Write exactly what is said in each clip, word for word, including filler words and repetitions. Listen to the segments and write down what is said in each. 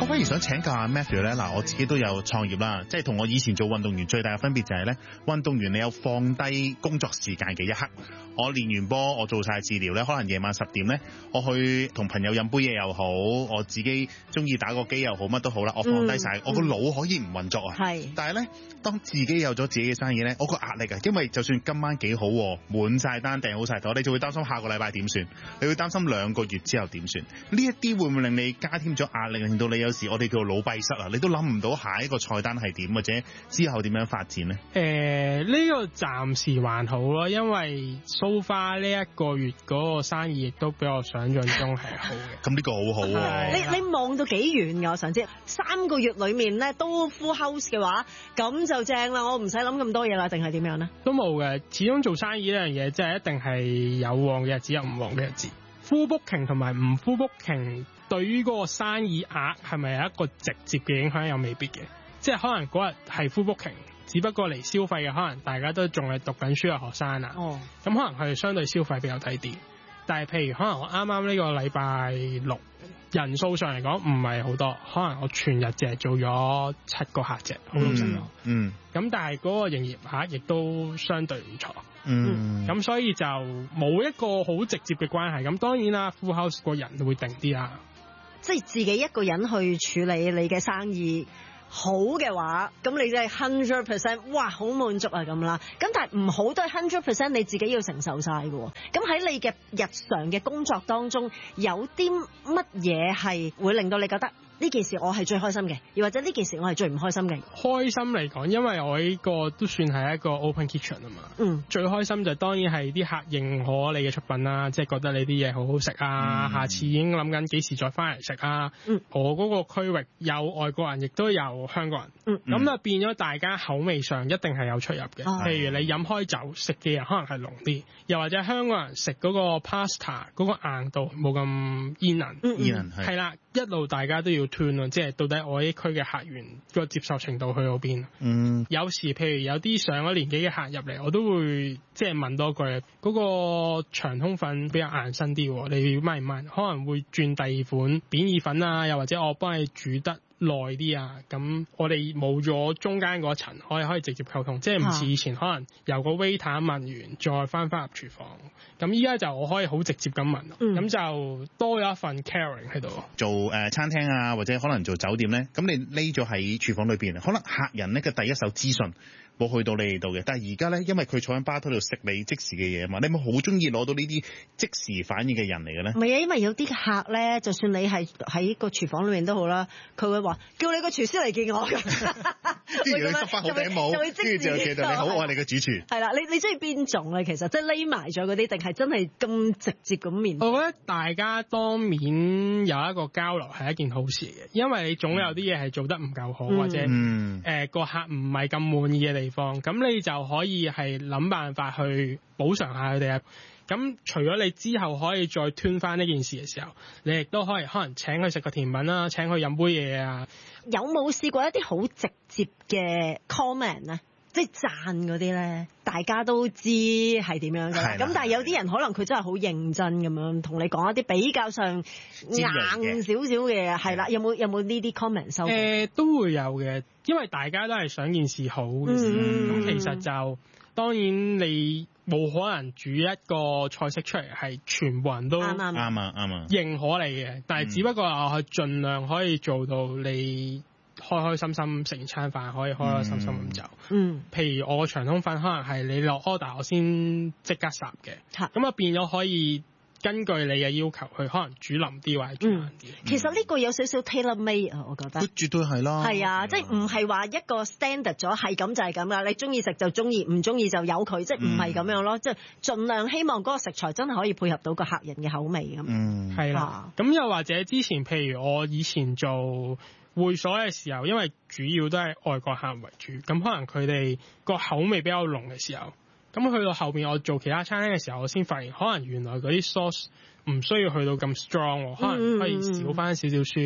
我反而想請教下 Matthew 咧，嗱，我自己都有創業啦，即係同我以前做運動員最大嘅分別就係咧，運動員你有放低工作時間嘅一刻。我練完波，我做晒治療咧，可能夜晚十點咧，我去同朋友飲杯嘢又好，我自己中意打個機又好，乜都好啦，我放低晒，嗯、我個腦可以唔運作啊。係、嗯，但係咧，當自己有咗自己嘅生意咧，我個壓力啊，因為就算今晚幾好，滿晒單訂好晒台，你就會擔心下個禮拜點算，你會擔心兩個月之後點算。呢一啲會唔會令你加添咗壓力，令到你有時我哋叫腦閉塞啊？你都諗唔到下一個菜單係點，或者之後點樣發展呢？ 誒、呃，呢、這個暫時還好咯，因為 so far 呢一個月嗰個生意亦都比我想象中係好嘅。 咁呢個好好喎。 你你望到幾遠㗎？我想知三個月裏面咧都 full house 嘅話，咁就正啦。我唔使諗咁多嘢啦，定係點樣呢？ 都冇嘅，始終做生意呢樣嘢，即係一定係有旺嘅日子，有唔旺嘅日子。full booking 同埋唔 full booking 對於嗰個生意額係咪有一個直接嘅影響？又未必嘅，即係可能嗰日係 full booking，只不過嚟消費嘅可能大家都仲係讀緊書嘅學生啊。哦，咁可能佢哋相對消費比較低啲。但係譬如可能我啱啱呢個禮拜六人數上嚟講唔係好多，可能我全日淨係做咗七個客啫，好老實講。嗯，咁但係嗰個營業額亦都相對唔錯。嗯，咁所以就冇一個好直接嘅關係。咁當然啦 full house 個人會定啲啦， 即係自己一個人去處理你嘅生意好嘅話，咁你就係 hundred percent， 哇，好滿足啊咁啦。咁但係唔好都係 hundred percent， 你自己要承受晒嘅。咁喺你嘅日常嘅工作當中，有啲乜嘢係會令到你覺得呢件事我係最開心嘅，又或者呢件事我係最唔開心嘅？開心嚟講，因為我呢個都算係一個 open kitchen 啊嘛。嗯，最開心就當然係啲客認可你嘅出品啦，即係覺得你啲嘢好好食啊，嗯、下次已經諗緊幾時再翻嚟食啊。嗯，我嗰個區域有外國人，亦都有香港人。嗯，咁啊變咗大家口味上一定係有出入嘅。嗯、譬如你飲開酒食嘅嘢可能係濃啲，又或者香港人食嗰個 pasta 嗰個硬度冇咁煙韌。嗯，煙韌係係啦，一路大家都要。即係到底我呢區嘅客源個接受程度去到邊？嗯，有時譬如有啲上咗年紀嘅客入嚟，我都會即係問多句，嗰、嗰個長通粉比較硬身啲，你要買唔買？可能會轉第二款扁意粉啊，又或者我幫你煮得耐啲啊，咁我哋冇咗中間嗰層，我哋可以直接溝通，即係唔似以前可能由個 waiter 問完再翻返入廚房，咁依家就我可以好直接咁問，咁、嗯、就多咗一份 caring 喺度。 做誒、呃、餐廳啊，或者可能做酒店咧，咁你匿咗喺廚房裏邊，可能客人咧嘅第一手資訊冇去到你哋度嘅，但係而家咧，因為佢坐喺吧台度食你即時嘅嘢啊嘛，你咪好中意攞到呢啲即時反應嘅人嚟嘅咧？唔係啊，因為有啲客咧，就算你係喺個廚房裏面都好啦，佢會話叫你個廚師嚟見我，跟住你執翻好頂帽，跟住就記得你好，我係你嘅主廚。係啦，你你中意邊種咧？其實即係匿埋咗嗰啲，定係真係咁直接咁面對？我覺得大家當面有一個交流係一件好事嘅，因為你總有啲嘢係做得唔夠好，嗯、或者誒個、嗯呃、客唔係咁滿意嘅地方，咁你就可以係諗辦法去補償下佢哋啊。咁除咗你之後可以再吞翻呢件事嘅時候，你亦都可以可能請佢食個甜品啦，請佢飲杯嘢啊。有冇試過一啲好直接嘅 comment 咧？即係讚嗰啲咧，大家都知係點樣嘅。咁但係有啲人可能佢真係好認真咁樣同你講一啲比較上硬少少嘅嘢，係啦。有冇有冇呢啲 comment 收？誒、呃、都會有嘅，因為大家都係想件事好嘅時候。咁、嗯、其實就當然你冇可能煮一個菜式出嚟係全部人都啱啱啱啊啱啊認可你嘅，但係只不過我係盡量可以做到你開開心心食完餐飯可以開開心心咁走。嗯，譬如我個長通粉可能係你落 order 我先即刻烚嘅，咁啊變咗可以根據你嘅要求去可能煮腍啲或者煮硬啲。嗯、其實呢個有少少 tailor made 啊，我覺得。絕對係啦。係啊，即係唔係話一個 standard 咗係咁就係咁啦，你中意食就中意，唔中意就由佢，即係唔係咁樣咯，即係盡量希望嗰個食材真係可以配合到個客人嘅口味咁。嗯，係啦。咁又或者之前譬如我以前做會所嘅時候，因為主要都係外國客為主，咁可能佢哋個口味比較濃嘅時候，咁去到後邊我做其他餐廳嘅時候，我先發現可能原來嗰啲 sauce 唔需要去到咁 strong，可能可以少翻少少酸，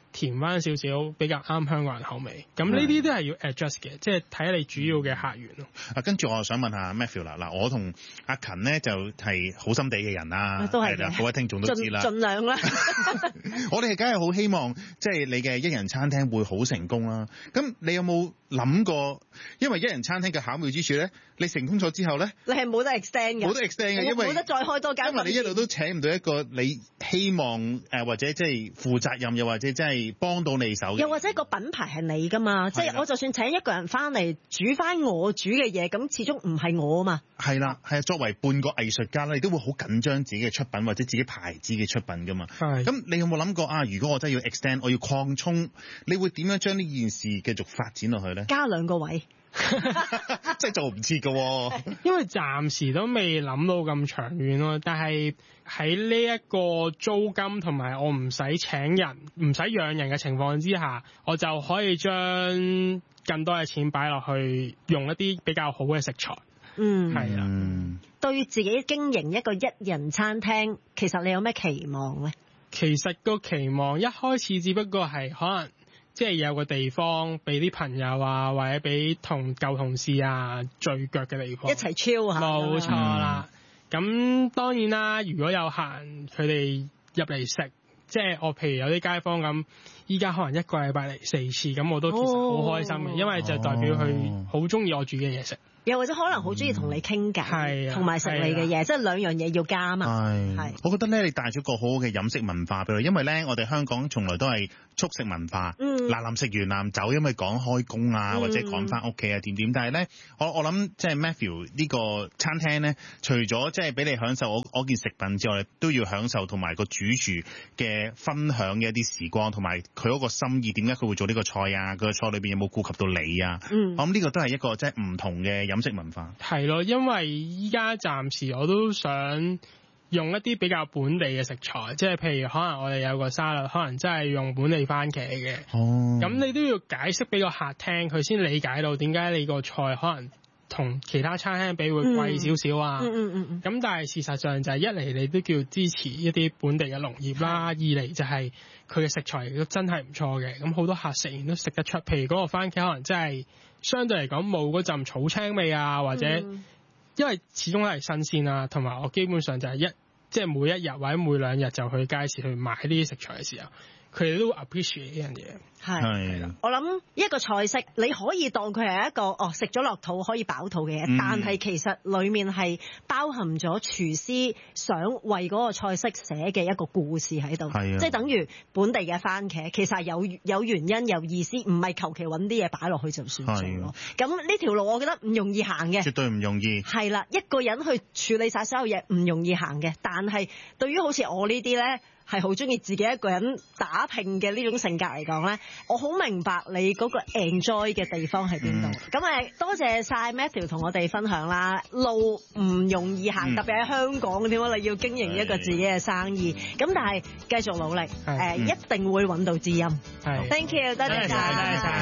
填翻少少比較啱香港人口味。咁呢啲都係要 adjust 嘅，即係睇你主要嘅客源咯。 啊，跟住我又想問下 Matthew 啦，嗱，我同阿勤咧就係好心地嘅人啦， 都係啦，各位聽眾都知啦， 盡量啦。 我哋梗係好希望即係你嘅一人餐廳會好成功啦。咁你有冇諗過？因為一人餐廳嘅巧妙之處咧，你成功咗之後咧， 你係冇得 extend 嘅， 冇得 extend 嘅，因為冇得再開多間。 因為你一路都請唔到一個你希望誒、呃、或者即係負責任，又或者即係幫到你手， 又或者個品牌係你㗎嘛？即係我就算請一個人翻嚟煮翻我煮嘅嘢，咁始終唔係我啊嘛。 係啦，係啊，作為半個藝術家咧，你都會好緊張自己嘅出品或者自己牌子嘅出品㗎嘛。係。咁你有冇諗過啊？如果我真係要 extend，我要擴充，你會點樣將呢件事繼續發展落去咧？ 加兩個位。 真係做唔切㗎喎， 因為暫時都未諗到咁長遠咯。但係喺呢一個租金同埋我唔使請人、唔使養人嘅情況之下，我就可以將更多嘅錢擺落去，用一啲比較好嘅食材。 嗯， 係啊。 嗯， 對自己經營一個一人餐廳，其實你有咩期望咧？ 其實個期望一開始只不過係可能。即係有個地方俾啲朋友啊，或者俾同舊同事啊聚腳嘅地方， 一齊 chill 下。 冇錯啦。咁、嗯、當然啦，如果有客人佢哋入嚟食，即係我譬如有啲街坊咁，依家可能一個禮拜嚟四次，咁我都其實好開心嘅，哦、因為就代表佢好中意我煮嘅嘢食。又或者可能好中意同你傾偈，同埋食你嘅嘢，即係兩樣嘢要加嘛。 係，我覺得咧，你帶咗個好好嘅飲食文化俾佢，因為咧，我哋香港從來都係速食文化，嗱臨食完嗱走，因為趕開工啊，或者趕翻屋企啊點點。但係咧，我我諗即係 Matthew 呢個餐廳咧，除咗即係俾你享受我我件食品之外，都要享受同埋個主廚嘅分享嘅一啲時光，同埋佢嗰個心意，點解佢會做呢個菜啊？佢個菜裏邊有冇顧及到你啊？嗯、我諗呢個都係一個即係唔同嘅飲食文化。 係咯，因為依家暫時我都想用一啲比較本地嘅食材，即係譬如可能我哋有個沙律，可能真係用本地番茄嘅。哦，咁你都要解釋俾個客聽，佢先理解到點解你個菜可能同其他餐廳比會貴少少啊。嗯嗯嗯。咁、嗯嗯、但係事實上就係一嚟你都叫支持一啲本地嘅農業啦，二嚟就係佢嘅食材亦都真係唔錯嘅。咁好多客食完都食得出，譬如嗰個番茄可能真係相對嚟講冇嗰陣草青味啊，或者、嗯、因為始終都係新鮮啊，同埋我基本上就係一即係每一日或者每兩日就去街市去買呢啲食材嘅時候，佢哋都 appreciate 呢樣嘢。係係，我諗一個菜式你可以當佢係一個哦食咗落肚可以飽肚嘅嘢，嗯、但係其實裡面係包含咗廚師想為嗰個菜式寫嘅一個故事喺度，即係等於本地嘅番茄其實係有有原因有意思，唔係求其揾啲嘢擺落去就算數咯。咁呢條路我覺得唔容易行嘅，絕對唔容易。係啦，一個人去處理晒所有嘢唔容易行嘅，但係對於好似我呢啲咧，係好中意自己一個人打拼嘅呢種性格嚟講咧，我好明白你嗰個 enjoy 嘅地方喺邊度。咁誒、嗯，多謝晒 Matthew 同我哋分享啦。路唔容易行，嗯、特別喺香港點解你要經營一個自己嘅生意？咁但係繼續努力，誒、呃嗯、一定會揾到知音。係，Thank you，多謝晒。